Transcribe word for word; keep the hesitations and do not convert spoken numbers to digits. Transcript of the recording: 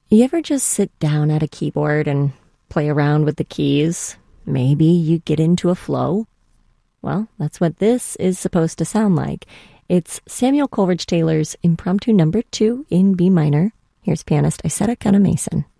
You ever just sit down at a keyboard and play around with the keys? Maybe you get into a flow? Well, that's what this is supposed to sound like. It's Samuel Coleridge Taylor's Impromptu Number Two in B minor. Here's pianist Isetta Gunnar Mason.